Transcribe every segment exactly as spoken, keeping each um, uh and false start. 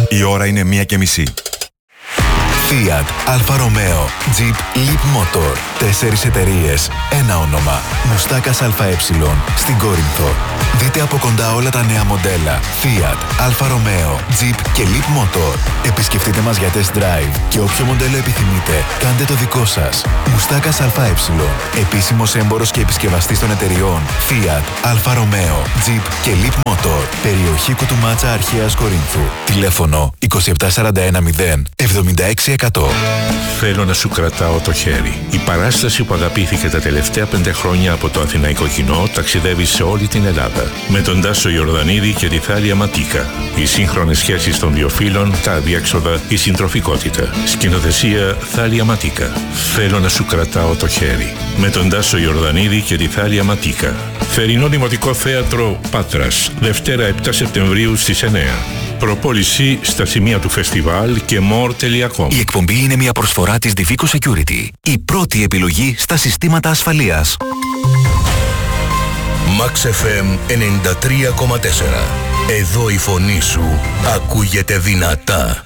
Η ώρα είναι μία και μισή. Fiat, Alfa Romeo, Jeep, Leap Motor. Τέσσερις εταιρείες, ένα όνομα. Μουστάκας ΑΕ στην Κόρινθο. Δείτε από κοντά όλα τα νέα μοντέλα Fiat, Alfa Romeo, Jeep και Leap Motor. Επισκεφτείτε μας για test drive και όποιο μοντέλο επιθυμείτε, κάντε το δικό σας. Μουστάκας ΑΕ. Επίσημος έμπορος και επισκευαστής των εταιριών Fiat, Alfa Romeo, Jeep και Leap Motor. Περιοχή Κουτουμάτσα Αρχαίας Κορίνθου. Τηλέφωνο είκοσι επτά σαράντα ένα μηδέν εβδομήντα έξι εκατό. Θέλω να σου κρατάω το χέρι. Η παράσταση που αγαπήθηκε τα τελευταία πέντε χρόνια από το αθηναϊκό κοινό ταξιδεύει σε όλη την Ελλάδα. Με τον Τάσο Ιορδανίδη και τη Θάλια Ματίκα. Οι σύγχρονες σχέσεις των δύο φύλων, τα αδιέξοδα, η συντροφικότητα. Σκηνοθεσία Θάλια Ματίκα. Θέλω να σου κρατάω το χέρι. Με τον Τάσο Ιορδανίδη και τη Θάλια Ματίκα. Θερινό Δημοτικό Θέατρο Πάτρας. Δευτέρα επτά Σεπτεμβρίου στις εννιά. Προπόληση στα σημεία του φεστιβάλ και more τελεία com. Η εκπομπή είναι μια προσφορά της Divico Security. Η πρώτη επιλογή στα συστήματα ασφαλείας. Max εφ εμ ενενήντα τρία κόμμα τέσσερα. Εδώ η φωνή σου ακούγεται δυνατά.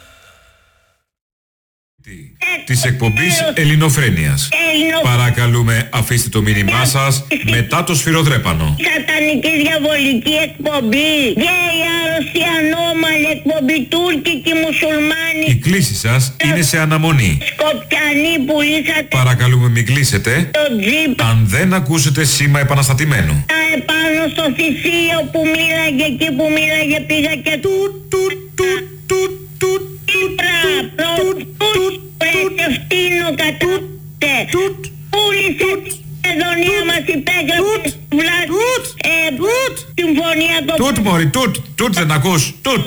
Της εκπομπής Ελληνοφρένειας. Παρακαλούμε, αφήστε το μήνυμά σας μετά το σφυροδρέπανο. Σατανική διαβολική εκπομπή. Γκέι, άρρωστη, ανώμαλη εκπομπή. Τούρκικη, μουσουλμάνη. Η κλήση σας είναι σε αναμονή. Σκοπιανή που λύσατε. Παρακαλούμε, μην κλείσετε Το τζιπ. αν δεν ακούσετε σήμα επαναστατημένου. Τα επάνω στο θησίο που μίλαγε, εκεί που μίλαγε πήγα και του του του του του του Πρέτε φτύνω κατούτε. Πούλησε την εδονία μας, υπέγραψε βλάστης συμφωνία το... Τούτ μωρί, τούτ, τούτ δεν ακούς, τούτ.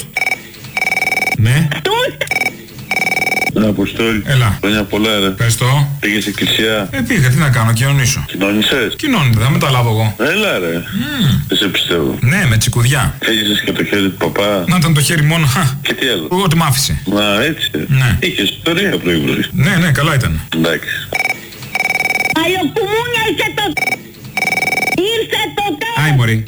Ναι. Τούτ. Αποστόλη. Έλα. Χρόνια πολλά, ρε. Ευχαριστώ. Πήγες εκκλησία. Ε, πήγα, τι να κάνω, κοινωνήσω. Κοινώνησες. Κοινώνεται, θα μεταλάβω εγώ. Έλα, ρε. Mm. Δεν σε πιστεύω. Ναι, με τσικουδιά. Έγισες και το χέρι του παπά. Να ήταν το χέρι μόνο. Χα. Και τι άλλο. Εγώ τι μ' άφησε. Μα έτσι. Ναι. Είχες ιστορία πρωί-πρωί. Ναι, ναι, καλά ήταν. Εντάξει. Αλλοκουμούνια ήρθε το... Ήρθε το τέλος. Άι μωρί.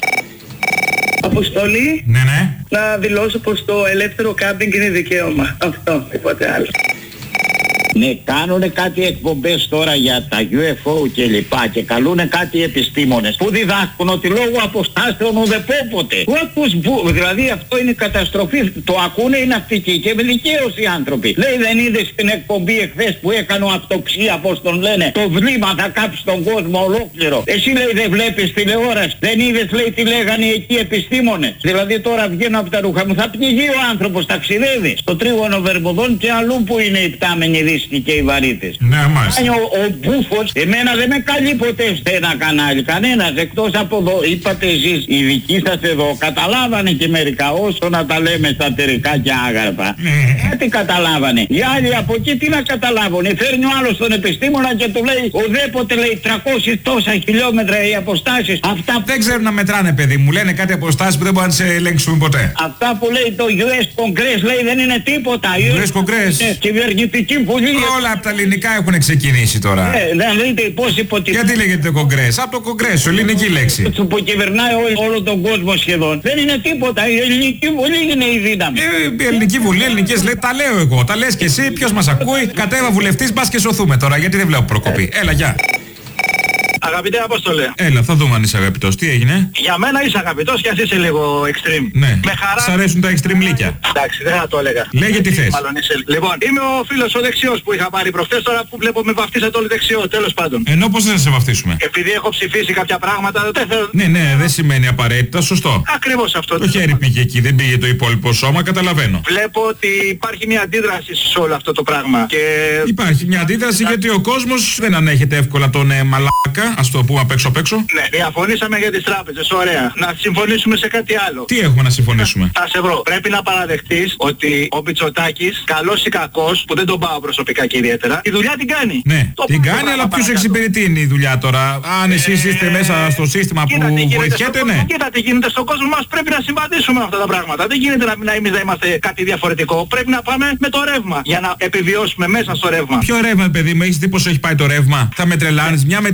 Αποστολή. Ναι, ναι. Να δηλώσω πως το ελεύθερο κάμπινγκ είναι δικαίωμα. Αυτό, τίποτε άλλο. Ναι, κάνουνε κάτι εκπομπές τώρα για τα γιου εφ ο και λοιπά και καλούνε κάτι επιστήμονες που διδάσκουν ότι λόγω αποστάσεων ουδεπόποτε. Όπως που, δηλαδή αυτό είναι καταστροφή. Το ακούνε οι ναυτικοί και με δικαίως οι άνθρωποι. Λέει, δεν είδες στην εκπομπή εχθές που έκανε αυτοψία, πώς τον λένε, το βλήμα θα κάψει τον κόσμο ολόκληρο. Εσύ, λέει, δεν βλέπεις τηλεόραση. Δεν είδες, λέει, τι λέγανε εκεί επιστήμονες. Δηλαδή τώρα βγαίνω από τα ρούχα μου, θα πνιγεί ο άνθρωπος, ταξιδεύει στο τρίγωνο Βερμουδών και αλλού που είναι οι πτάμενοι δίσκοι και οι βαρύτες. Ναι, μάλιστα. Ο, ο Μπούφος, εμένα δεν με καλεί ποτέ σε ένα κανάλι, κανένας, εκτός από εδώ. Είπατε εσείς, οι δικοί σας εδώ, καταλάβανε και μερικά, όσο να τα λέμε σατερικά και άγραφα. Κάτι καταλάβανε. Οι άλλοι από εκεί τι να καταλάβουν. Φέρνει ο άλλος τον επιστήμονα και του λέει, ουδέποτε, λέει, τριακόσια τόσα χιλιόμετρα οι αποστάσεις. Αυτά δεν ξέρουν να μετράνε, παιδί μου. Λένε κάτι αποστάσεις που δεν μπορούν να σε ελέγξουν ποτέ. Αυτά που λέει το γιου ες Congress, λέει, δεν είναι τίποτα. γιου ες Congress. Κυβερνητική Βουλή. Όλα από τα ελληνικά έχουν ξεκινήσει τώρα. Ναι, να δείτε πώς υποτιμούν. Γιατί λέγεται το Κογκρές? Από το Κογκρές, ελληνική λέξη. Που κυβερνάει όλο, όλο τον κόσμο σχεδόν. Δεν είναι τίποτα. Η ελληνική βουλή είναι η δύναμη. Ε, η ελληνική βουλή, ελληνικές λέει, τα λέω εγώ. Τα λες και εσύ, ποιος μας ακούει? Κατέβα βουλευτής, μπας και σωθούμε τώρα. Γιατί δεν βλέπω προκοπή. Έλα, γεια. Αγαπητέ Απόστολε. Έλα, θα δούμε αν είσαι αγαπητός. Τι έγινε? Για μένα είσαι αγαπητός και ας είσαι λίγο extreme. Ναι. Με χαρά. Σ' αρέσουν τα extreme λύκια. Εντάξει, δεν θα το έλεγα. Λέγε τι θες. Μάλλον είσαι... Λοιπόν, είμαι ο φίλος ο δεξιός που είχα πάρει προχτές, τώρα που βλέπω με βαφτίσατε όλοι δεξιό, τέλος πάντων. Ενώ πώς δεν θα σε βαφτίσουμε? Επειδή έχω ψηφίσει κάποια πράγματα, δεν θέλω... Ναι, ναι, δεν σημαίνει απαραίτητα, σωστό. Ακριβώς αυτό. Το χέρι πήγε εκεί, δεν πήγε το υπόλοιπο σώμα, καταλαβαίνω. Βλέπω ότι υπάρχει μια αντίδραση σε όλο αυτό το πράγμα. Και... Υπάρχει μια αντίδραση γιατί ο κόσμος δεν ανέχεται εύκολα τον ε, μαλάκα, ας το πούμε απ' έξω απ' έξω. Ναι, διαφωνήσαμε για τις τράπεζες, ωραία. Να συμφωνήσουμε σε κάτι άλλο. Τι έχουμε να συμφωνήσουμε? Θα σε βρω. Πρέπει να παραδεχτείς ότι ο Μητσοτάκης, καλός ή κακός, που δεν τον πάω προσωπικά και ιδιαίτερα, τη δουλειά την κάνει. Ναι, το την κάνει, αλλά ποιος εξυπηρετεί είναι η δουλειά τώρα? Αν εσείς είστε ε, μέσα στο σύστημα που βοηθιέται, ναι. Κοίτα τι γίνεται στον κόσμο μας, πρέπει να συμβαδίσουμε με αυτά τα πράγματα. Δεν γίνεται να, να εμείς να είμαστε κάτι διαφορετικό. Πρέπει να πάμε με το ρεύμα για να επιβιώσουμε μέσα στο ρεύμα. Ποιο ρεύμα, παιδί μου, έχεις δει πως έχει πάει το ρεύμα? Θα με τρελάνεις, μια με τις τράπεζες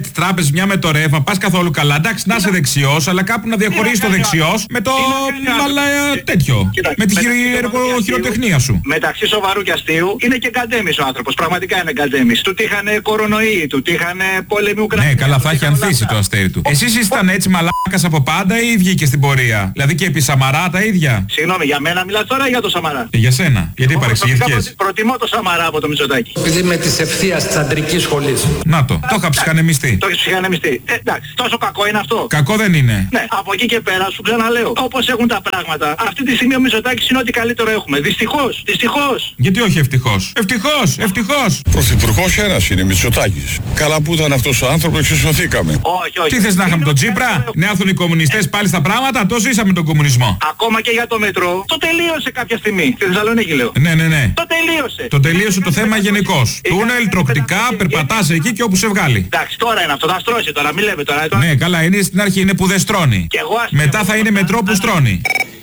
βάζεις μια με το ρεύμα, πας καθόλου καλά. Εντάξει, να είσαι δεξιός, αλλά κάπου να διαχωρίσεις το δεξιός με το. Αλλά τέτοιο. Με τη χειροτεχνία σου. Μεταξύ σοβαρού και αστείου είναι και γκαντέμις ο άνθρωπος. Πραγματικά είναι γκαντέμις. Του τύχανε κορονοϊοί, του τύχανε πόλεμοι Ουκρανία. Ναι, καλά, θα έχει ανθίσει το αστέρι του. Εσείς ήσταν έτσι μαλάκας από πάντα ή βγήκε στην πορεία? Δηλαδή και επί Σαμαρά τα ίδια. Συγγνώμη, για μένα μιλάς τώρα ή για το Σαμαρά? Και για σένα. Γιατί παρεξηγηθήκες? Προτιμώ το Σαμαρά από το Μητσοτάκη. Επειδή με της ευθείας της αντρικής σχολής. Να το, το είχα ψυχανεμιστεί. Το έχεις ψυχανεμιστεί. Ε, εντάξει, τόσο κακό είναι αυτό? Κακό δεν είναι. Ναι, από εκεί και πέρα σου ξαναλέω. Όπως έχουν τα πράγματα, αυτή τη στιγμή ο Μητσοτάκης είναι ό,τι καλύτερο έχουμε. Δυστυχώς, δυστυχώς. Γιατί όχι ευτυχώς? Ευτυχώς, ευτυχώς. Πρωθυπουργός ένας είναι, Μητσοτάκης. Καλά που ήταν αυτός ο άνθρωπος, εξισωθήκαμε. Όχι, όχι. Τι θες να είχαμε τον Τσίπρα? Να έρθουν οι κομμουνιστές πάλι στα πράγματα? Το ζήσαμε τον κομμουνισμό. Ακόμα και για το μετρό, το τελείωσε κάποια στιγμή. Στη Θεσσαλονίκη λέω. Ναι, ναι, ναι. Το τελείωσε. Το τελείωσε το θέμα γενικώς. Τούνελ, τροκτικά, περπατάς εκεί και όπου σε βγάλει. Εντάξει, τώρα είναι αυτό, θα στρώσει τώρα, μην λέμε τώρα. Ναι, καλά, είναι στην αρχή, είναι που δεν στρώνει. Μετά θα είναι μετρό που στρώνει.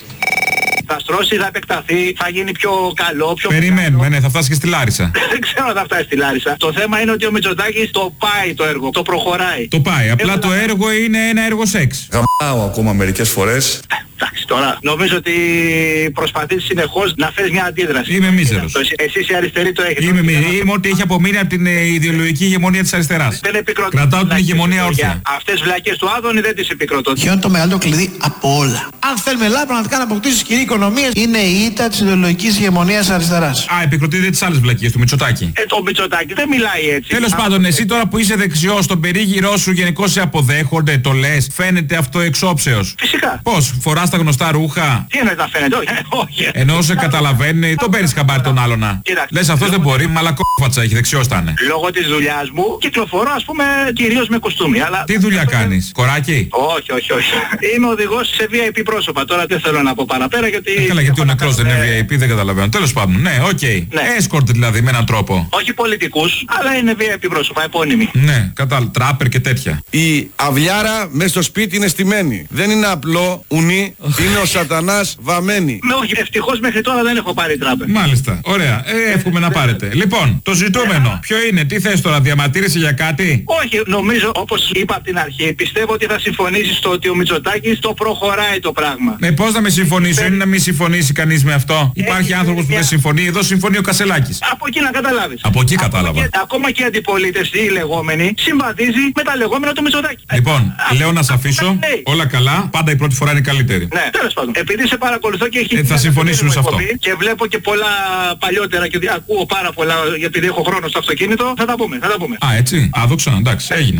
Θα στρώσει, θα επεκταθεί, θα γίνει πιο καλό, πιο Περιμένουμε, ναι, θα φτάσει και στη Λάρισα. Δεν ξέρω αν θα φτάσει στη Λάρισα. Το θέμα είναι ότι ο Μητσοτάκης το πάει το έργο, το προχωράει. Το πάει, απλά το έργο είναι ένα έργο σεξ. Γαμάω ακόμα μερικές φορές. Εντάξει τώρα, νομίζω ότι προσπαθείς συνεχώς να φέρεις μια αντίδραση. Είμαι μίζερος. Εσείς οι αριστεροί το έχετε. Είμαι μίζερος. Είμαι ό,τι έχει απομείνει από την ιδεολογική ηγεμονία της αριστεράς. Δεν επικροτώ. Κρατάω την ηγεμονία όρθια. Αυτές τις βλακίες του Άδωνη δεν τις επικροτώ. Ποιο είναι το μεγαλύτερο κλειδί από όλα? Αν θέλουμε Ελλάδα πραγματικά να αποκτήσει ισχυρή οικονομία, είναι η ήττα της ιδεολογικής ηγεμονίας αριστεράς. Α, επικροτείτε τις άλλες βλακίες του Μητσοτάκη. Ε, το Μητσοτάκη δεν μιλάει έτσι. Τέλος πάντων, εσύ τώρα που είσαι δεξιός, τον περίγυρό σου γενικώς σε αποδέχονται, το λες, φαίνεται αυτό εξόψεως? Φυσικά. Πώς, φοράς τα γνωστά ρούχα? Τι είναι να φαίνεται, όχι. όχι. Ενώ σε καταλαβαίνει, τον παίρνεις χαμπάρι τον άλλον να. Λες αυτός δεν μπορεί, μαλακόφατσα έχει, δεξιός θα είναι. Λόγω της δουλειάς μου κυκλοφορώ ας πούμε κυρίως με κοστούμι. Αλλά... Τι δουλειά κάνεις, κοράκι? Όχι, όχι, όχι. Είμαι οδηγός σε βι άι πι πρόσωπα. Τώρα δεν θέλω να πω παραπέρα γιατί... Ε, καλά, γιατί ο νεκρός δεν είναι βι άι πι, δεν καταλαβαίνω. Τέλος πάντων, ναι, οκ. Okay. Ναι. Escort δηλαδή με έναν τρόπο. Όχι πολιτικούς, αλλά είναι βι άι πι πρόσωπα, επώνυμοι. Ναι, κατάλαβα, τράπερ και τέτοια. Η αυλιάρα μέσα στο σπίτι είναι στημένη. Δεν είναι απλό ουνί, είναι ο σατανάς βαμμένη. Με όχι, ευτυχώς μέχρι τώρα δεν έχω πάρει τράπερ. Μάλιστα, ωραία. Ε, εύχομαι να πάρετε. Λοιπόν, το ζητούμενο. Ποιο είναι, τι θες τώρα, διαμαρτύρεσαι για κάτι? Όχι, νομίζω όπως είπα από την αρχή, πιστεύω ότι θα συμφωνήσεις στο ότι ο Μητσοτάκης το προχωράει το πράγμα. Ναι, πώς να με συμφωνήσω, είναι να μην συμφωνήσει κανείς με αυτό? Υπάρχει άνθρωπος που δεν συμφωνεί, εδώ συμφωνεί ο Κασελάκης. Από εκεί να καταλάβεις. Από εκεί κατάλαβα. Και, ακόμα και η αντιπολίτευση, η λεγόμενη, συμβαδίζει με τα λεγόμενα του Μητσοτάκη. Λοιπόν, λέω να σε αφήσω. Όλα καλά, πάντα η πρώτη φορά είναι καλύτερη. Ναι, τέλος πάντων. Επειδή σε παρακολουθώ και έχει... Ε, θα συμφωνήσουμε σε αυτό. Και βλέπω και πολλά παλιότερα και ακούω πάρα πολλά επειδή έχω χρόνο στο αυτοκίνητο. Θα τα πούμε, θα τα πούμε. Α, έτσι. Άδοξα, εντάξει, έγινε.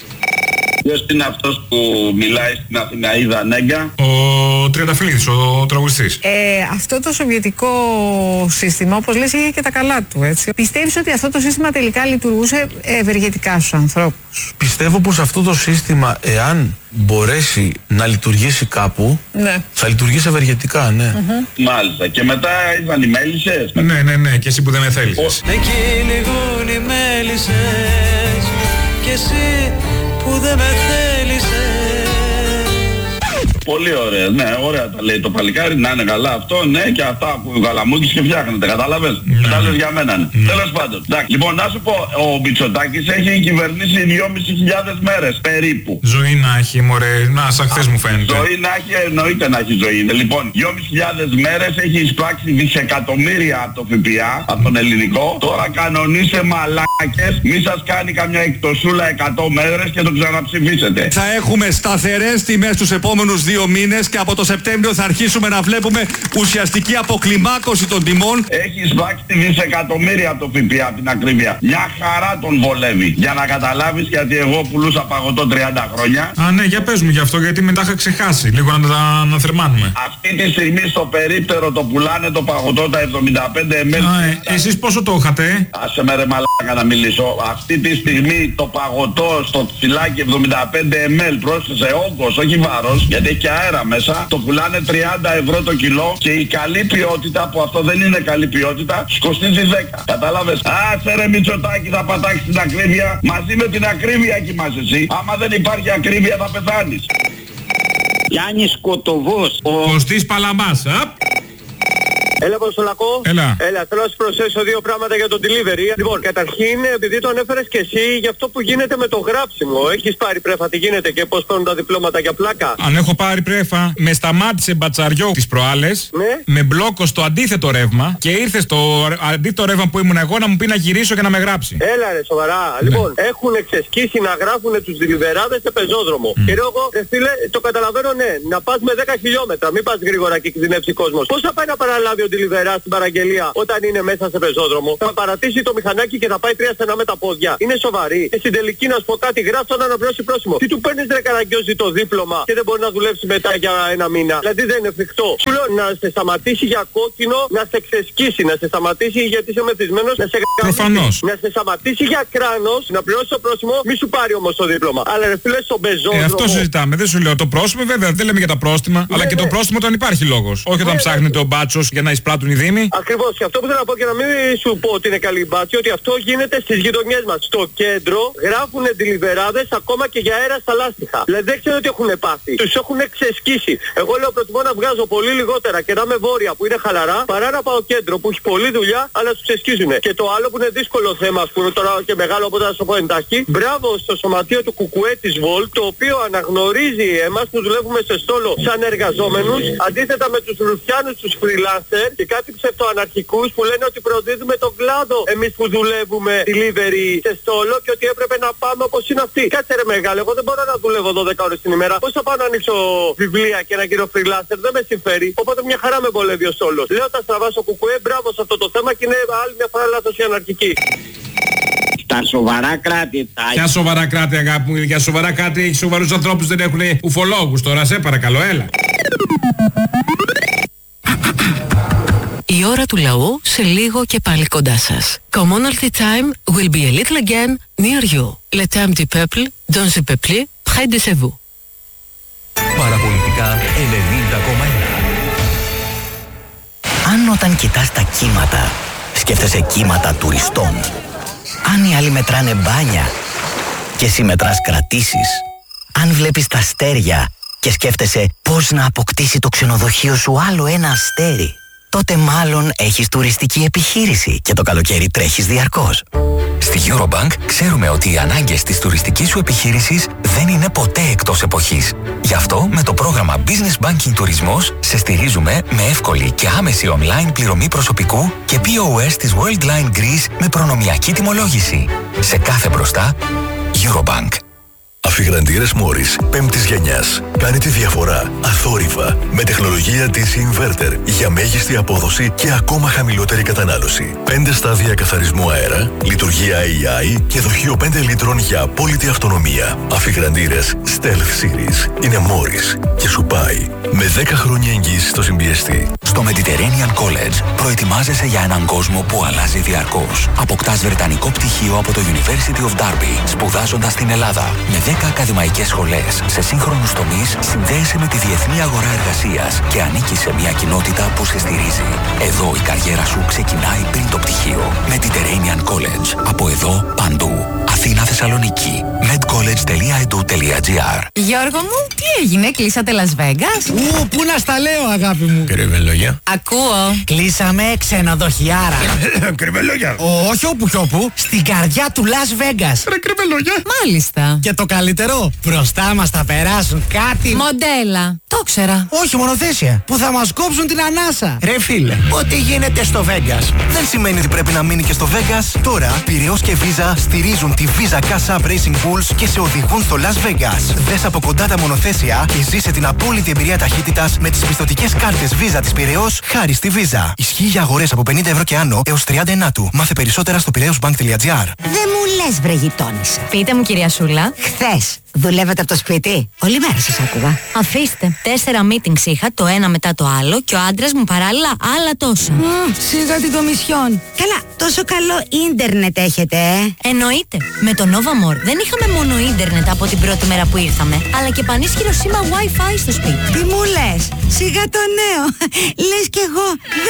Ποιος είναι αυτός που μιλάει στην Αθηναίδα Νέγκα? Ο Τριανταφυλλίδης, ο τραγουδιστής. Ε, αυτό το σοβιετικό σύστημα, όπως λες, είχε και τα καλά του, έτσι. Πιστεύεις ότι αυτό το σύστημα τελικά λειτουργούσε ευεργετικά στους ανθρώπους? Πιστεύω πως αυτό το σύστημα, εάν μπορέσει να λειτουργήσει κάπου, ναι, θα λειτουργήσει ευεργετικά, ναι. Mm-hmm. Μάλιστα. Και μετά ήταν οι μέλισσες. Ναι, ναι, ναι. Και εσύ που δεν με θέλεις. Εκεί λιγούν οι μέλισσες και εσύ που δεν με θέλησες. Πολύ ωραία, ναι, ωραία τα λέει το παλικάρι, να είναι καλά αυτό, ναι, και αυτά που γαλαμούκεις και φτιάχνετε, κατάλαβες. Ναι. Τα λες για μένα, ναι. Ναι. Τέλος πάντων. Εντάξει, λοιπόν, να σου πω, ο Μητσοτάκης έχει κυβερνήσει δυόμισι χιλιάδες μέρες περίπου. Ζωή να έχει, μωρέ, να, σαν χθες μου φαίνεται. Ζωή να έχει, εννοείται να έχει ζωή. Λοιπόν, δυόμισι χιλιάδες μέρες έχει εισπράξει δισεκατομμύρια από το ΦΠΑ, από τον ελληνικό. Τώρα κανονίσε μαλάκες, μη σας κάνει καμιά εκτοσούλα εκατό μέρες και το ξαναψηφίσετε. Θα έχουμε σταθερές τιμές τους επόμενους δύο μήνες και από το Σεπτέμβριο θα αρχίσουμε να βλέπουμε ουσιαστική αποκλιμάκωση των τιμών. Έχει εισπράξει δισεκατομμύρια από το ΦΠΑ, από την ακρίβεια. Μια χαρά τον βολεύει. Για να καταλάβεις, γιατί εγώ πουλούσα παγωτό τριάντα χρόνια. Α, ναι, για πες μου γι' αυτό, γιατί μετά είχα ξεχάσει. Λίγο να τα αναθερμάνουμε. Αυτή τη στιγμή στο περίπτερο το πουλάνε το παγωτό τα εβδομήντα πέντε μιλιλίτρα. Α, ε, εσείς πόσο το είχατε? Άσε με ρε μαλάκα να μιλήσω. Αυτή τη στιγμή το παγωτό στο φυλάκι εβδομήντα πέντε μιλιλίτρα, πρόσθεσε όγκος, όχι βάρος, γιατί έχει και αέρα μέσα, το πουλάνε τριάντα ευρώ το κιλό και η καλή ποιότητα, που αυτό δεν είναι καλή ποιότητα, κοστίζει δέκα. Κατάλαβες? Άσε ρε Μητσοτάκη, θα πατάξεις την ακρίβεια. Μαζί με την ακρίβεια κοιμάσαι εσύ. Άμα δεν υπάρχει ακρίβεια θα πεθάνεις. Γιάννης Κοτοβός. Ο Κωστής Παλαμάς. Α? Έλα, Αποστολακό. Έλα. Έλα, θέλω να σου προσθέσω δύο πράγματα για το delivery. Λοιπόν, καταρχήν, επειδή το ανέφερες και εσύ, για αυτό που γίνεται με το γράψιμο. Έχεις πάρει πρέφα, τι γίνεται και πώς παίρνουν τα διπλώματα για πλάκα. Αν έχω πάρει πρέφα, με σταμάτησε μπατσαριό τις προάλλες. Ναι. Με μπλόκο στο αντίθετο ρεύμα και ήρθε στο αντίθετο ρεύμα που ήμουν εγώ να μου πει να γυρίσω και να με γράψει. Έλα ρε, σοβαρά. Ναι. Λοιπόν, έχουν εξεσκίσει να γράφουν τους δηληβεράδες σε πεζόδρομο. Mm. Και εγώ, ρε φίλε, το καταλαβαίνω, ναι, να πας με δέκα χιλιόμετρα, μην πας γρήγορα και κινδυνεύσει κόσμος. Πώς θα πάει να παραλάβει ο δηληβεράς στην παραγγελία όταν είναι μέσα σε πεζόδρομο? Θα παρατήσει το μηχανάκι και θα πάει τρία στενά με τα πόδια. Είναι σοβαρή. Και στην τελική να σου πω κάτι, γράψω να αναπληρώσει πρόσημο. Τι του παίρνεις ρε καραγκιόζη το δίπλωμα και δεν μπορεί να δουλέψει μετά για ένα μήνα? Δηλαδή δεν είναι εφικτό. Σου λέω να σε σταματήσει για κόκκινο, να σε ξεσκίσει, να σε σταματήσει γιατί είσαι μεθυσμένος, να σε προφανώς. Να σε σταματήσει για κράνος, να πληρώσει το πρόσημο, μη σου πάρει όμως το δίπλωμα. Αλλά ρε φίλε στον πεζόδρομο. Ε, αυτό συζητάμε. Δεν σου λέω το πρόστιμο, βέβαια δεν λέμε για τα πρόστιμα, ναι, αλλά και ναι. Το πρόστιμο όταν υπάρχει λόγος. Όχι όταν ναι, ψάχνεται ναι. Ο μπάτσος για να εισπράττουν οι δήμοι. Ακριβώς. Και αυτό που θέλω να πω και να μην σου πω ότι είναι καλή μπάτσι, ότι αυτό γίνεται στις γειτονιές μας. Στο κέντρο γράφουν ντιλιβεράδες ακόμα και για αέρα στα λάστιχα. Δηλαδή δεν ξέρω τι έχουν πάθει. Τους έχουν ξεσκίσει. Εγώ λέω προτιμώ να βγάζω πολύ λιγότερα και να είμαι βόρεια που είναι χαλαρά, παρά να πάω κέντρο που έχει πολλή δουλειά, αλλά τους ξεσκίζουν. Και το άλλο που είναι δύσκολο θέμα, που είναι τώρα και μεγάλο, οπότε να σου πω εντάχει, μπράβο στο σωματείο του Κουκουέ της Βολ, το οποίο αναγνωρίζει εμάς που δουλεύουμε σε στόλο σαν εργαζόμενους, αντίθετα με τους ρουφιάνους, τους freelancer και κάτι ψευτοαναρχικούς που λένε ότι προδίδουμε τον κλάδο εμείς που δουλεύουμε delivery σε στόλο και ότι έπρεπε να πάμε όπως είναι αυτοί. Κάτσε ρε μεγάλο, εγώ δεν μπορώ να δουλεύω δώδεκα ώρες την ημέρα. Πώς θα πάω να ανοίξω βιβλία και να γίνω freelancer? Δεν με συμφέρει. Οπότε μια χαρά με βολεύει ο στόλος. Λέω τα στραβά στο Κουκουέ, μπράβο σε αυτό το θέμα και είναι άλλη μια φορά λάθος η αναρχική. Τα σοβαρά κράτη. Τα... Ποια σοβαρά κράτη, αγάπη μου? Για σοβαρά κράτη έχει σοβαρούς ανθρώπους, δεν έχουν ουφολόγους τώρα. Σε παρακαλώ, έλα. Η ώρα του λαού σε λίγο και πάλι κοντά σας. Commonalty time will be a little again near you. Le temps du peuple, dans le peuple, près de chez vous. Παραπολιτικά ενενήντα κόμμα ένα. Αν όταν κοιτάς τα κύματα, σκέφτεσαι κύματα τουριστών. Αν οι άλλοι μετράνε μπάνια και εσύ μετράς κρατήσεις. Αν βλέπεις τα αστέρια και σκέφτεσαι πώς να αποκτήσει το ξενοδοχείο σου άλλο ένα αστέρι, τότε μάλλον έχεις τουριστική επιχείρηση και το καλοκαίρι τρέχεις διαρκώς. Στη Eurobank ξέρουμε ότι οι ανάγκες της τουριστικής σου επιχείρησης δεν είναι ποτέ εκτός εποχής. Γι' αυτό με το πρόγραμμα Business Banking Τουρισμός σε στηρίζουμε με εύκολη και άμεση online πληρωμή προσωπικού και πι ο ες της Worldline Greece με προνομιακή τιμολόγηση. Σε κάθε μπροστά, Eurobank. Αφιγραντήρες Μόρις πέμπτης γενιάς. Κάνει τη διαφορά αθόρυβα με τεχνολογία ντι σι Inverter για μέγιστη απόδοση και ακόμα χαμηλότερη κατανάλωση. Πέντε στάδια καθαρισμού αέρα, λειτουργία έι άι και δοχείο πέντε λίτρων για απόλυτη αυτονομία. Αφιγραντήρες Stealth Series είναι Μόρις και σου πάει με δέκα χρόνια εγγύηση στο συμπιεστή. Στο Mediterranean College προετοιμάζεσαι για έναν κόσμο που αλλάζει διαρκώς. Αποκτάς βρετανικό πτυχίο από το University of Derby, σπουδάζοντας στην Ελλάδα. Με δέκα ακαδημαϊκές σχολές σε σύγχρονους τομείς, συνδέεσαι με τη διεθνή αγορά εργασίας και ανήκεις σε μια κοινότητα που σε στηρίζει. Εδώ η καριέρα σου ξεκινάει πριν το πτυχίο. Mediterranean College. Από εδώ παντού. Αθήνα, Θεσσαλονίκη. medcollege τελεία e d u τελεία g r. Γιώργο μου, τι έγινε, κλείσατε Las Vegas? Ου, πού να στα λέω, αγάπη μου. Κρυβελόγια. Ακούω. Κλείσαμε ξενοδοχιάρα. Κρυβελόγια. Όχι όπου κι όπου, στην καρδιά του Las Vegas. Ρε κρυβελόγια. Μάλιστα. Και το καλύτερο, μπροστά μας θα περάσουν κάτι. Μοντέλα. Το ξέρα. Όχι, μονοθέσια. Που θα μας κόψουν την ανάσα. Ρε φίλε, ό,τι γίνεται στο Vegas δεν σημαίνει ότι πρέπει να μείνει και στο Vegas. Τώρα, Πειραιώς και Visa στηρίζουν τη Visa Cash App Racing Pools και σε οδηγούν στο Las Vegas. Δες από κοντά τα μονοθέσια και ζήσε την απόλυτη εμπειρία ταχύτητας με τις πιστωτικές κάρτες Visa της Πειραιώς χάρη στη Visa. Ισχύει για αγορές από πενήντα ευρώ και άνω έως τριάντα ενάτου. Μάθε περισσότερα στο πειραιώσbank τελεία g r. Δεν μου λες βρε γειτόνισσα. Πείτε μου κυρία Σούλα. Χθες δουλεύετε από το σπίτι? Όλη μέρα σας άκουγα. Αφήστε. Τέσσερα meetings είχα, το ένα μετά το άλλο και ο άντρας μου παράλληλα άλλα τόσα. Mm, σιγά την κομισιόν. Καλά, τόσο καλό ίντερνετ έχετε, ε? Εννοείται. Με το Nova More δεν είχαμε μόνο ίντερνετ από την πρώτη μέρα που ήρθαμε, αλλά και πανίσχυρο σήμα Wi-Fi στο σπίτι. Τι μου λες? Σιγά το νέο. Λες κι εγώ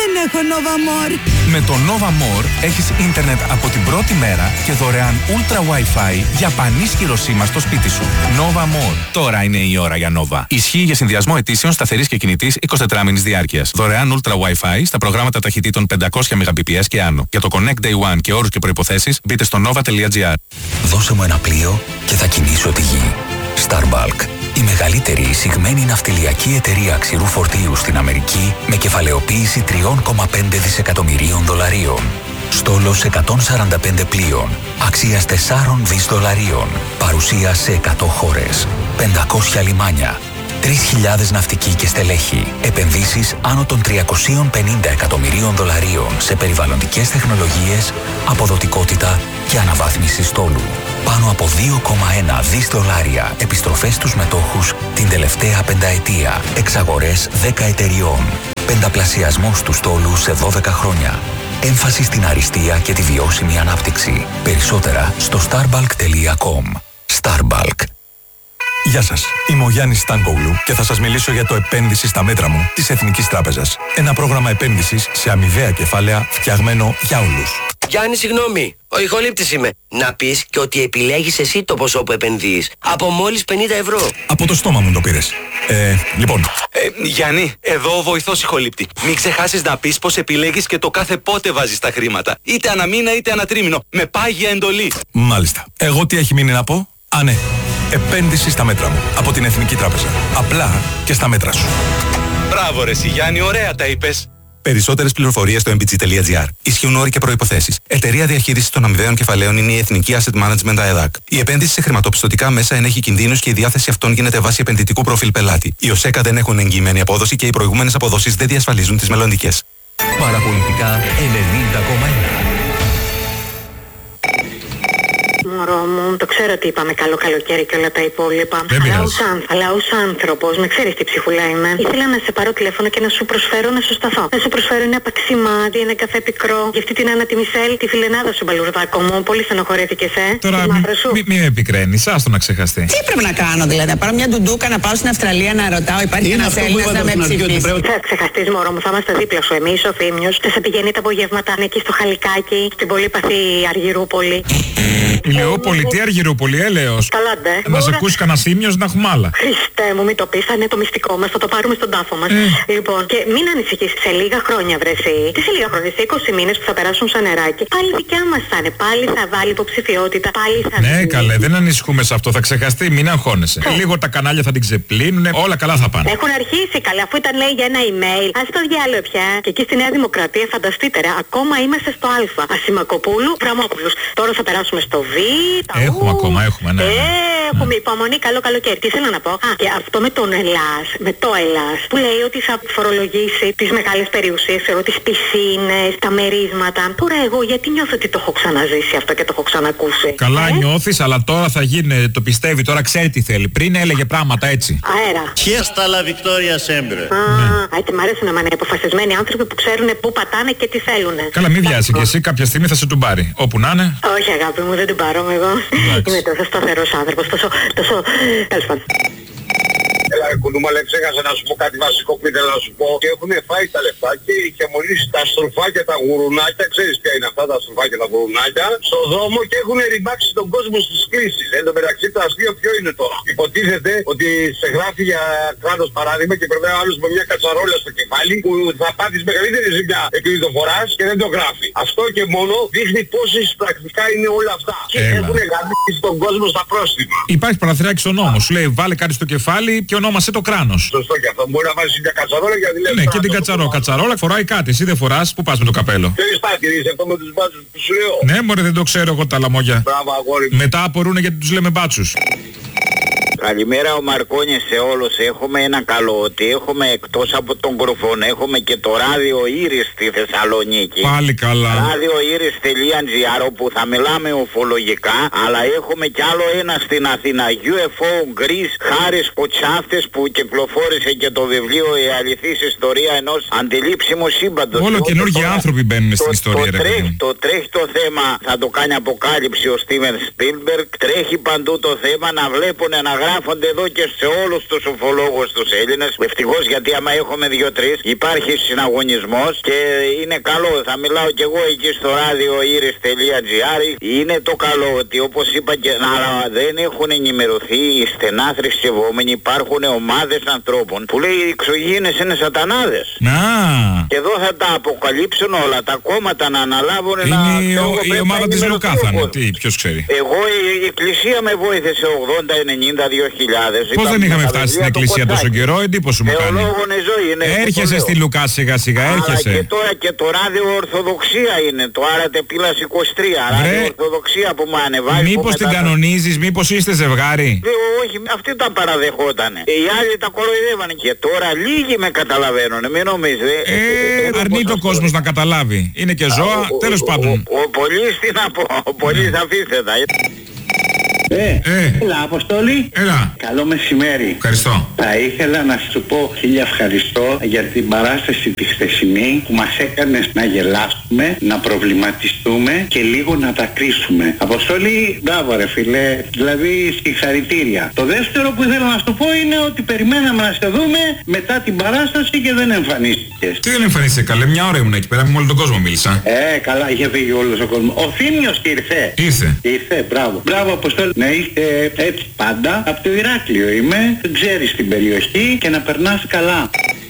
Δεν έχω Nova More. Με το Nova More έχεις ίντερνετ από την πρώτη μέρα και δωρεάν Ultra Wi-Fi για πανίσχυρο σήμα στο σπίτι σου. Nova More. Τώρα είναι η ώρα για Nova. Ισχύει για συνδυασμό ετήσεων σταθερής και κινητής εικοσιτετράμηνης διάρκειας. Δωρεάν Ultra Wi-Fi στα προγράμματα ταχυτήτων πεντακόσια Mbps και άνω. Για το Connect Day One και όρους και προϋποθέσεις μπείτε στο nova τελεία gr. Δώσε μου ένα πλοίο και θα κινήσω τη γη. Starbulk. Η μεγαλύτερη εισηγμένη ναυτιλιακή εταιρεία ξηρού φορτίου στην Αμερική με κεφαλαιοποίηση τρία κόμμα πέντε δισεκατομμυρίων δολαρίων. Στόλος εκατόν σαράντα πέντε πλοίων, αξίας τέσσερα δισεκατομμύρια δολαρίων. Παρουσία σε εκατό χώρες, πεντακόσια λιμάνια, τρεις χιλιάδες ναυτικοί και στελέχη. Επενδύσεις άνω των τριακόσια πενήντα εκατομμυρίων δολαρίων σε περιβαλλοντικές τεχνολογίες, αποδοτικότητα και αναβάθμιση στόλου. Πάνω από δύο κόμμα ένα δισεκατομμύρια δολάρια επιστροφές στους μετόχους την τελευταία πενταετία. Εξαγορές δέκα εταιριών. Πενταπλασιασμός του στόλου σε δώδεκα χρόνια. Έμφαση στην αριστεία και τη βιώσιμη ανάπτυξη. Περισσότερα στο starbulk τελεία com. Starbulk. Γεια σας, είμαι ο Γιάννης Στάνκογλου και θα σας μιλήσω για το επένδυση στα μέτρα μου της Εθνικής Τράπεζας. Ένα πρόγραμμα επένδυσης σε αμοιβαία κεφάλαια φτιαγμένο για όλους. Γιάννη, συγγνώμη, ο ηχολήπτης είμαι. Να πεις και ότι επιλέγεις εσύ το ποσό που επενδύεις. Από μόλις πενήντα ευρώ. Από το στόμα μου το πήρες. Ε, λοιπόν. Ε, Γιάννη, εδώ ο βοηθός ηχολήπτη. Μην ξεχάσεις να πεις πως επιλέγεις και το κάθε πότε βάζεις τα χρήματα. Είτε ανά μήνα είτε ανά τρίμηνο. Με πάγια εντολή. Μάλιστα. Εγώ τι έχει μείνει να πω? Α, ναι. Επένδυση στα μέτρα μου. Από την Εθνική Τράπεζα. Απλά και στα μέτρα σου. Μπράβο ρε εσύ Γιάννη, ωραία τα είπες. Περισσότερες πληροφορίες στο εμ μπι τζι τελεία τζι άρ. Ισχύουν όροι και προϋποθέσεις. Εταιρεία διαχείρισης των αμοιβαίων κεφαλαίων είναι η Εθνική Asset Management ΑΕΔΑΚ. Η επένδυση σε χρηματοπιστωτικά μέσα ενέχει κινδύνους και η διάθεση αυτών γίνεται βάσει επενδυτικού προφίλ πελάτη. Οι ΟΣΕΚΑ δεν έχουν εγγυημένη απόδοση και οι προηγούμενες αποδόσεις δεν διασφαλίζουν τις μελλοντικές. Παραπολιτικά ενενήντα κόμμα ένα. Μωρό μου, το ξέρω ότι είπαμε καλό καλοκαίρι και όλα τα υπόλοιπα. Αλλά ως, αν, αλλά ως άνθρωπος, με ξέρεις τι ψυχουλά είμαι. Ήθελα να σε πάρω τηλέφωνο και να σου προσφέρω να σου σταθώ. Να σου προσφέρω ένα παξιμάδι, ένα καφέ πικρό. Για αυτή την Άννα τη Μισελ, τη φιλενάδα σου μπαλουρδάκο μου. Πολύ στενοχωρέθηκες, ε. Τώρα μην μη, μη με επικραίνεις, άστο να ξεχαστεί. Τι πρέπει να κάνω δηλαδή, να πάρω μια ντουντούκα, να πάω στην Αυστραλία να ρωτάω, υπάρχει ένας Έλληνας να με ψηφίσει. Θα ξεχαστείς μωρό μου, θα είμαστε δίπλα σου εμείς, ο Θήμιος. Θα σε πηγαίνει τα απογεύματα εκεί στο Χαλικάκι, στην πολύπαθη Αργυρούπολη. Ηλιούπολη, τι Αργυρούπολη, έλεος. Καλά, ντε. Να σε ακούσει κανένα Θήμιος να έχουμε άλλα. Χριστέ μου, μην το πεις, θα είναι το μυστικό μας, θα το πάρουμε στον τάφο μας. Mm. Λοιπόν, και μην ανησυχείς, σε λίγα χρόνια βρεσί. Τι σε λίγα χρόνια, σε είκοσι μήνες που θα περάσουν σαν νεράκι, πάλι δικιά μας θα είναι. Πάλι θα βάλει υποψηφιότητα, πάλι θα. Ναι, βγει. Καλέ, δεν ανησυχούμε σε αυτό, θα ξεχαστεί, μην αγχώνεσαι. Mm. Λίγο τα κανάλια θα την ξεπλύνουν, όλα καλά θα πάνε. Έχουν αρχίσει καλά, αφού ήταν λέει για ένα email. Α το διάλογο πια. Και εκεί στη Νέα Δημοκρατία, φανταστείτε, ρε, ακόμα είμαστε στο Α. Ασημακοπούλου, Βραμόπουλος. Τώρα θα περάσουμε στο Β. Έχουμε ου, ακόμα, έχουμε, ναι. ναι. Έχουμε ναι. υπομονή, καλό καλοκαίρι. Τι θέλω να πω. Α, και αυτό με τον Ελλάς, με το Ελλάς, που λέει ότι θα φορολογήσει τις μεγάλες περιουσίες, ξέρω, τις πισίνες, τα μερίσματα. Τώρα εγώ γιατί νιώθω ότι το έχω ξαναζήσει αυτό και το έχω ξανακούσει. Καλά ε? νιώθεις, αλλά τώρα θα γίνει, το πιστεύει, τώρα ξέρει τι θέλει. Πριν έλεγε πράγματα έτσι. Αέρα. Fiesta la Victoria sempre. Α, ναι. έτσι μ' αρέσει να είναι αποφασισμένοι άνθρωποι που ξέρουν πού πατάνε και τι θέλουν. Καλά, μην βιάζει και εσύ, κάποια στιγμή θα σε του πάρει. Όπου να είναι. Όχι, αγάπη μου, δεν την πάρω εγώ. Είμαι τόσο σταθερός άνθρωπος, τόσο, τόσο, τέλος πάντων. Έλα κουνούμα, αλλά ξέχασα να σου πω κάτι βασικό που ήθελα να σου πω. Και έχουν φάει τα λεφτά και είχε μολύσει τα στροφάκια, τα γουρουνάκια. Ξέρεις ποια είναι αυτά τα στροφάκια, τα γουρουνάκια. Στο δρόμο και έχουν ρημάξει τον κόσμο στις κλήσεις. Εν τω μεταξύ το αστείο ποιο είναι τώρα. Υποτίθεται ότι σε γράφει για κράτος παράδειγμα και περνάει ο άλλος με μια κατσαρόλα στο κεφάλι που θα πάθεις μεγαλύτερη ζημιά επειδή το φοράς και δεν το γράφει. Αυτό και μόνο δείχνει πόσες πρακτικά είναι όλα αυτά. Και έχουν γαμίσει τον κόσμο στα πρόστιμα. Υπάρχει παραθυράκι στο νόμο. Σου λέει βάλε κάτι στο κεφάλι και ονόμασε το κράνος. Σωστό και αυτό. Μπορεί να βάζεις μια κατσαρόλα για δηλαδή. Ναι, και την κατσαρόλα. Κατσαρόλα φοράει κάτι. Εσύ δεν φοράς, πού πας με το καπέλο. Ποιος παρατηρείς αυτό με τους μπάτσους που σου λέω. Ναι, μωρέ, δεν το ξέρω εγώ τα λαμόγια. Μπράβο, αγόρι. Μετά απορούν γιατί τους λέμε μπάτσους. Καλημέρα ο Μαρκόνης σε όλους. Έχουμε ένα καλό ότι έχουμε εκτός από τον Κρουφόν έχουμε και το ράδιο Ήρης στη Θεσσαλονίκη. Πάλι καλά. ράδιο ήρης τελεία τζι άρ όπου θα μιλάμε ουφολογικά, αλλά έχουμε κι άλλο ένα στην Αθήνα. γιου εφ ο Greece, Χάρης Κοτσάφτης που κυκλοφόρησε και το βιβλίο «Η αληθής ιστορία ενός αντιλήψιμου σύμπαντος». Όλο καινούργιοι άνθρωποι μπαίνουν στην ιστορία. Το, ρε, τρέχει, το τρέχει το θέμα, θα το κάνει αποκάλυψη ο Στίβεν Σπίλμπεργκ. Τρέχει παντού το θέμα να βλέπουν να γράφουν γράφονται εδώ και σε όλους τους ουφολόγους τους Έλληνες. Ευτυχώς, γιατί άμα έχουμε δύο-τρεις υπάρχει συναγωνισμός και είναι καλό. Θα μιλάω κι εγώ εκεί στο ράδιο iris τελεία gr. Είναι το καλό ότι όπως είπα και αλλά δεν έχουν ενημερωθεί οι στενά θρησκευόμενοι. Υπάρχουν ομάδες ανθρώπων που λέει οι εξωγήινες είναι σατανάδες. Να. Και εδώ θα τα αποκαλύψουν όλα, τα κόμματα να αναλάβουν. Είναι να... η, ο, η ομάδα της Λουκά θα είναι, τι, ποιος ξέρει. Εγώ η, η εκκλησία με βοήθησε ογδόντα, ενενήντα, δύο χιλιάδες. Πώς δεν είχαμε φτάσει στην εκκλησία τόσο καιρό, εντύπωση μου κάνει. Ζωή, είναι έρχεσαι στη Λουκά σιγά σιγά, έρχεσαι. Αλλά και τώρα και το ράδιο Ορθοδοξία είναι, το Άρατε Πύλας είκοσι τρία, ράδιο Ορθοδοξία που μου ανεβάζει. Μήπως την κανονίζεις, μήπως είστε ζευγάρι. Όχι, αυτοί τα παραδεχότανε. Οι άλλοι τα κοροϊδεύανε και τώρα λίγοι με καταλαβαίνουν, μην νομίζετε. Ε, αρνείται ο κόσμος να καταλάβει. Είναι και ζώα, τέλος πάντων. Ο πολύς τι να πω, ο πολύς αφήστε τα. Ε, ε, έλα Αποστόλη. Έλα. Καλό μεσημέρι. Ευχαριστώ. Θα ήθελα να σου πω χίλια ευχαριστώ για την παράσταση τη χθεσινή που μας έκανες να γελάσουμε, να προβληματιστούμε και λίγο να τα κρίσουμε. Αποστόλη, μπράβο ρε φίλε, δηλαδή συγχαρητήρια. Το δεύτερο που ήθελα να σου πω είναι ότι περιμέναμε να σε δούμε μετά την παράσταση και δεν εμφανίστηκες. Τι δεν εμφανίστηκε καλέ, μια ώρα ήμουν εκεί πέρα, με όλο τον κόσμο μίλησα. Ε, καλά, είχε φύγει όλος ο κόσμος. Ο Θήμιος ήρθε. Ήρθε. Ήρθε, μπράβο. Μπράβο Αποστόλη. Να είστε έτσι πάντα. Από το Ηράκλειο είμαι, δεν ξέρεις την περιοχή και να περνάς καλά.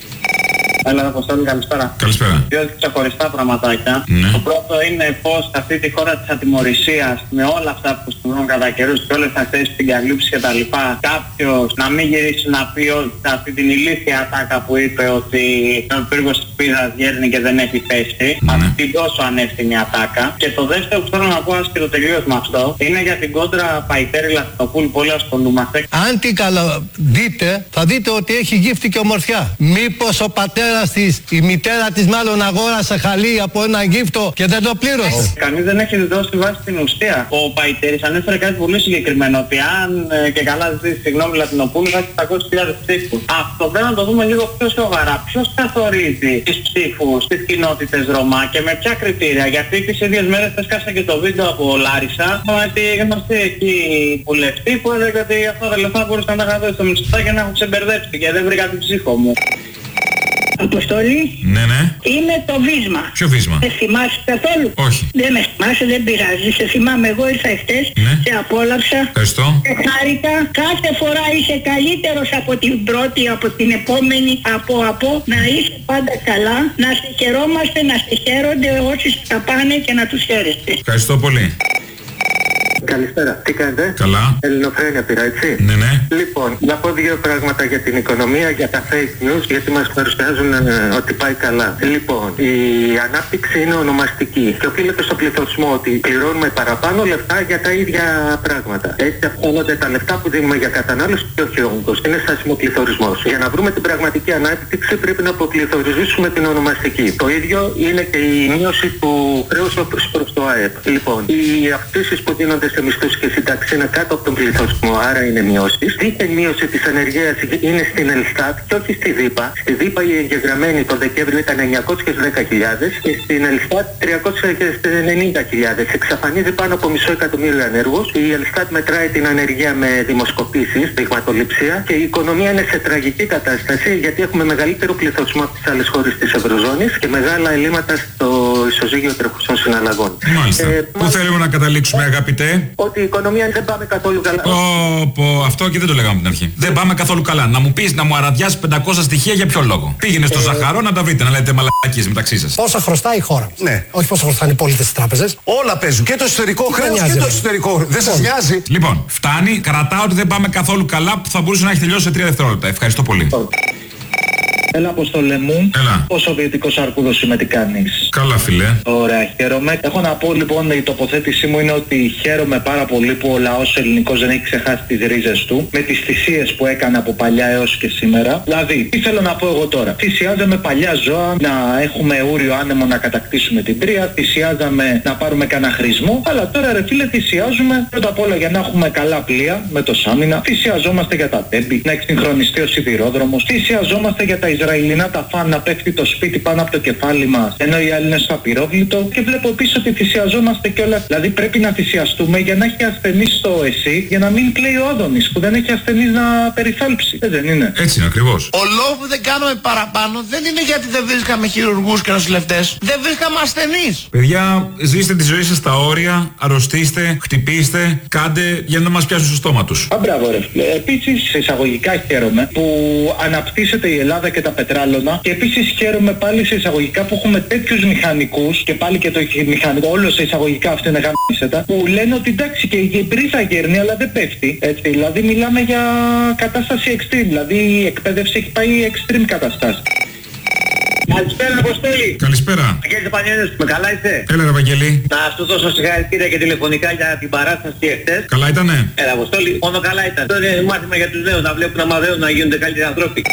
Έλα, Αποστόλη, καλησπέρα. Καλησπέρα. Δύο ξεχωριστά πραγματάκια. Ναι. Το πρώτο είναι πως αυτή τη χώρα της ατιμωρησίας, με όλα αυτά που συμβαίνουν κατά καιρούς και όλες αυτές την καλύψη και τα λοιπά, κάποιος να μην γυρίσει να πει ότι αυτή την ηλίθια ατάκα που είπε ότι ο πύργος της Πίδας γέρνει και δεν έχει πέσει, ναι. Αυτή την τόσο ανεύθυνη ατάκα. Και το δεύτερο που θέλω να πω, άσχετο τελείως με αυτό, είναι για την κόντρα Παϊτέρη Λαστινοπούλου που όλοι ασχολούμαστε. Αν την καλά δείτε, θα δείτε ότι έχει γύφτη και ομορφιά. Μήπως ο πατέρας της, η μητέρα της μάλλον αγόρασε χαλί από ένα γύφτο και δεν το πλήρωσε. Κανείς δεν έχει δώσει βάση στην ουσία. Ο Παϊτέρης ανέφερε κάτι πολύ συγκεκριμένο, ότι αν ε, και καλά ζητήσει συγγνώμη Λατινοπούλου θα έχει επτακόσιες χιλιάδες ψήφους. Αυτό πρέπει να το δούμε λίγο πιο σοβαρά. Ποιος καθορίζει τις ψήφους στις κοινότητες Ρωμά και με ποια κριτήρια? Γιατί τις ίδιες μέρες έσκασε και το βίντεο από Λάρισα με τη γνωστή εκεί βουλευτή που έλεγε ότι αυτά τα λεφτά μπορούσαν να τα είχα δώσει στο Μητσοτάκη και να έχουν ξεμπερδέψει και δεν βρήκα την ψήφο μου. Αποστόλη. Ναι, ναι. Είναι το βίσμα. Ποιο βίσμα? Σε θυμάσαι καθόλου? Όχι. Δεν με θυμάσαι, δεν πειράζει. Σε θυμάμαι, εγώ ήρθα εχθές, ναι. Σε απόλαυσα. Ευχαριστώ. Σε χάρηκα. Κάθε φορά είσαι καλύτερος από την πρώτη, από την επόμενη, από από. Να είσαι πάντα καλά. Να σε χαιρόμαστε, να σε χαίρονται όσοι τα πάνε και να τους χαίρεστε. Ευχαριστώ πολύ. Καλησπέρα. Τι κάνετε? Καλά. Ελληνοφρένεια πήρα, έτσι. Ναι, ναι. Λοιπόν, να πω δύο πράγματα για την οικονομία, για τα fake news, γιατί μας παρουσιάζουν ε, ότι πάει καλά. Λοιπόν, η ανάπτυξη είναι ονομαστική και οφείλεται στο πληθωρισμό, ότι πληρώνουμε παραπάνω λεφτά για τα ίδια πράγματα. Έτσι αυξάνονται τα λεφτά που δίνουμε για κατανάλωση και όχι όγκος. Είναι στάσιμο πληθωρισμός. Για να βρούμε την πραγματική ανάπτυξη πρέπει να αποπληθωρίζουμε την ονομαστική. Το ίδιο είναι και η μείωση του χρέους προς το ΑΕΠ. Λοιπόν, οι αυξήσεις που δίνονται σε μισθούς και συντάξεις είναι κάτω από τον πληθωρισμό, άρα είναι μειώσεις. Η μείωση της ανεργίας είναι στην Ελστάτ και όχι στη ΔΥΠΑ. Στη ΔΥΠΑ η εγγεγραμμένη τον Δεκέμβριο ήταν εννιακόσιες δέκα χιλιάδες και στην Ελστάτ τριακόσιες ενενήντα χιλιάδες. Εξαφανίζει πάνω από μισό εκατομμύριο ανέργους. Η Ελστάτ μετράει την ανεργία με δημοσκοπήσεις, δειγματοληψία, και η οικονομία είναι σε τραγική κατάσταση γιατί έχουμε μεγαλύτερο πληθωρισμό από τις άλλες χώρες της Ευρωζώνης και μεγάλα ελλείμματα στο ισοζύγιο τρεχουσών συναλλαγών. Μάλιστα. Ε, Πού μα... θέλουμε να καταλήξουμε, αγαπητέ? Ότι η οικονομία δεν πάμε καθόλου καλά. Πω, πω, αυτό και δεν το λέγαμε από την αρχή. Δεν πάμε καθόλου καλά. Να μου πεις, να μου αραδιάσει πεντακόσια στοιχεία για ποιο λόγο? Πήγαινε στο ε... Ζαχαρό να τα βρείτε, να λέτε μαλακίες μεταξύ σας. Πόσα χρωστάει η χώρα? Ναι. Όχι πόσα χρωστάνε οι πολίτες στις τράπεζες. Όλα παίζουν. Και το εσωτερικό χρέος και το εξωτερικό. Δεν σας νοιάζει? Λοιπόν, φτάνει. Κρατάω ότι δεν πάμε καθόλου καλά που θα μπορούσε να έχει τελειώσει σε τρία δευτερόλεπτα. Ευχαριστώ πολύ. Έλα, Αποστόλε μου. Έλα. Ο Σοβιετικός Αρκούδος είμαι, τι κάνεις? Καλά, φίλε. Ωραία, χαίρομαι. Έχω να πω λοιπόν, η τοποθέτησή μου είναι ότι χαίρομαι πάρα πολύ που ο λαός ελληνικός δεν έχει ξεχάσει τις ρίζες του με τις θυσίες που έκανε από παλιά έως και σήμερα. Δηλαδή, τι θέλω να πω εγώ τώρα? Θυσιάζαμε παλιά ζώα να έχουμε ούριο άνεμο να κατακτήσουμε την Τρία, θυσιάζαμε να πάρουμε κανένα χρησμό, αλλά τώρα ρε φίλε θυσιάζουμε πρώτα απ' όλα για να έχουμε καλά πλοία με το Σάμινα, θυσιαζόμαστε για τα τέμπη, να εξυγχρονιστεί ο σιδηρόδρομος, θυσιαζόμαστε για τα Ισραηλινά τα φαν να πέφτει το σπίτι πάνω από το κεφάλι μας, ενώ οι άλλοι είναι στο απειρόβλητο. Και βλέπω επίσης ότι θυσιαζόμαστε κιόλας. Δηλαδή πρέπει να θυσιαστούμε για να έχει ασθενείς στο ΕΣΥ, για να μην κλαίει ο Άδωνης που δεν έχει ασθενείς να περιθάλψει. Ε, δεν είναι. Έτσι είναι ακριβώς. Ο λόγος που δεν κάνουμε παραπάνω δεν είναι γιατί δεν βρίσκαμε χειρουργούς και νοσηλευτές. Δεν βρίσκαμε ασθενείς. Παιδιά, ζήστε τη ζωή σας στα όρια, αρρωστήστε, χτυπήστε, κάντε για να μας πιάσουν στο στόμα τους. Α, μπράβο ρε φίλε. Επίσης εισαγωγικά χαίρομαι που αναπτύσσεται η Ελλάδα και τα πετράλωνα και επίσης χαίρομαι πάλι σε εισαγωγικά που έχουμε τέτοιους μηχανικούς και πάλι και το μηχανικό, όλο σε εισαγωγικά αυτό είναι γαμίσετα, που λένε ότι εντάξει και η μπρίζα γέρνει αλλά δεν πέφτει. Έτσι, δηλαδή μιλάμε για κατάσταση extreme, δηλαδή η εκπαίδευση έχει πάει extreme καταστάση. Καλησπέρα, Αποστόλη. Καλησπέρα. Αγγέλης Πανιόνιος, με καλά είσαι? Έλα, ρε Βαγγέλη. Να σου δώσω συγχαρητήρια και τηλεφωνικά για την παράσταση εχθές. Καλά ήτανε? Έλα, Αποστόλη, μόνο καλά ήταν. Αυτό είναι μάθημα για τους νέους, να βλέπουν να μαθαίνουν να γίνονται καλύτεροι ανθρώποι.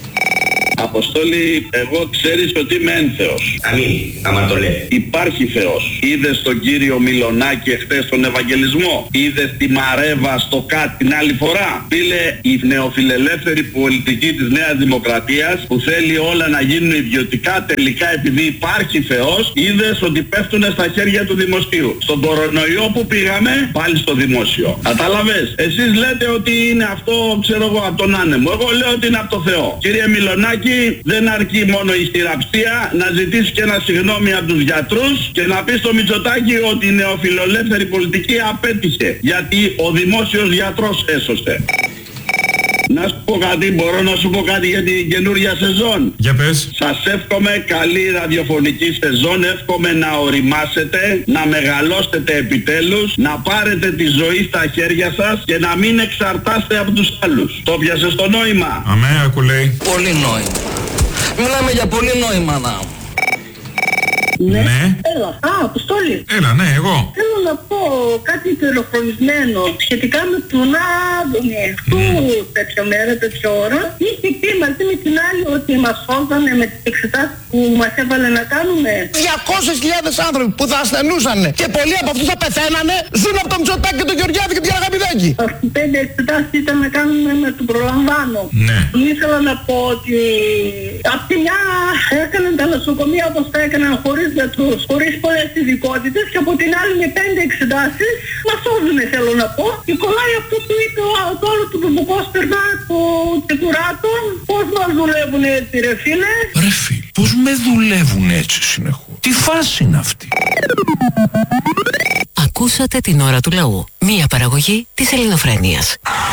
Αποστόλη, εγώ ξέρεις ότι είμαι ένθεος. Αμήν, άμα το λέει. Υπάρχει Θεός. Είδες τον κύριο Μιλονάκη εχθές στον Ευαγγελισμό? Είδες τη Μαρέβα στο ΚΑΤ την άλλη φορά? Φίλε, η νεοφιλελεύθερη πολιτική της Νέας Δημοκρατίας που θέλει όλα να γίνουν ιδιωτικά, τελικά επειδή υπάρχει Θεός, είδες ότι πέφτουνε στα χέρια του δημοσίου. Στον κορονοϊό που πήγαμε, πάλι στο δημόσιο. Κατάλαβες? Εσείς λέτε ότι είναι αυτό, ξέρω εγώ, από τον άνεμο. Εγώ λέω ότι είναι από το Θεό. Κύριε Μιλονάκη, δεν αρκεί μόνο η χειραψία, να ζητήσει και ένα συγγνώμη από τους γιατρούς και να πει στο Μητσοτάκη ότι η νεοφιλελεύθερη πολιτική απέτυχε, γιατί ο δημόσιος γιατρός έσωσε. Να σου πω κάτι, μπορώ να σου πω κάτι για την καινούργια σεζόν? Για πες. Σας εύχομαι καλή ραδιοφωνική σεζόν, εύχομαι να οριμάσετε, να μεγαλώσετε επιτέλους, να πάρετε τη ζωή στα χέρια σας και να μην εξαρτάστε από τους άλλους. Το πιάσες το νόημα? Αμέ, ακού λέει. Πολύ νόημα. Μιλάμε για πολύ νόημα, να. Ναι. Ναι. Έλα. Α, Αποστόλη. Έλα, ναι, εγώ. Θέλω να πω κάτι πληροφορισμένο σχετικά με τον Άδωνη. Του τέτοια μέρα, τέτοια ώρα, είχε πει μαζί με την άλλη ότι μας σώζανε με τις εξετάσεις που μας έβαλε να κάνουμε. διακόσιες χιλιάδες άνθρωποι που θα ασθενούσαν και πολλοί από αυτούς θα πεθαίνανε, ζουν από τον Μητσοτάκη και τον Γεωργιάδη και την Αγαπηδάκη. Αυτοί οι πέντε εξετάσεις ήταν να κάνουμε με τον προλαμβάνω. Ναι. Ήθελα να πω ότι απ' τη μια έκαναν τα νοσοκομεία όπως τα έκαναν χωρίς γιατρούς, χωρίς πολλές ειδικότητες και από την άλλη με πέντε εξετάσεις μας σώζουνε, θέλω να πω. Και κολλάει αυτό που είπε ο το άλλο του Μπουμπουκός περνά το τεκουράτο. Πώς μας δουλεύουν έτσι ρε φίλε? Ρε φίλε, πώς με δουλεύουν έτσι συνεχώς? Τι φάση είναι αυτή? Ακούσατε την ώρα του λαού. Μία παραγωγή της Ελληνοφρένειας.